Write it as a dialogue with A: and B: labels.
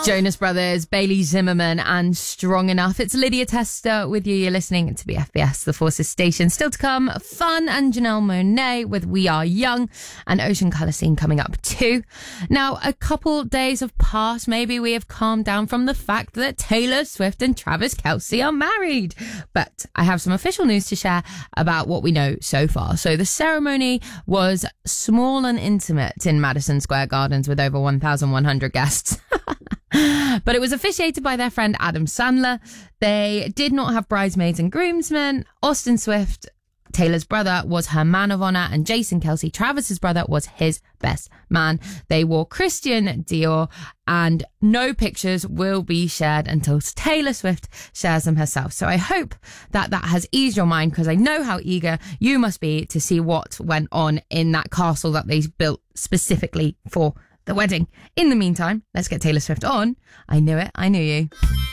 A: Jonas Brothers, Bailey Zimmerman and Strong Enough. It's Lydia Tester with you. You're listening to BFBS, The Forces Station. Still to come, Fun and Janelle Monáe with We Are Young, and Ocean Colour Scene coming up too. Now, a couple days have passed. Maybe we have calmed down from the fact that Taylor Swift and Travis Kelce are married. But I have some official news to share about what we know so far. So the ceremony was small and intimate in Madison Square Gardens with over 1,100 guests. But it was officiated by their friend Adam Sandler. They did not have bridesmaids and groomsmen. Austin Swift, Taylor's brother, was her man of honor, and Jason Kelce, Travis's brother, was his best man. They wore Christian Dior, and no pictures will be shared until Taylor Swift shares them herself. So I hope that has eased your mind, because I know how eager you must be to see what went on in that castle that they built specifically for the wedding. In the meantime, let's get Taylor Swift on I Knew It, I Knew You.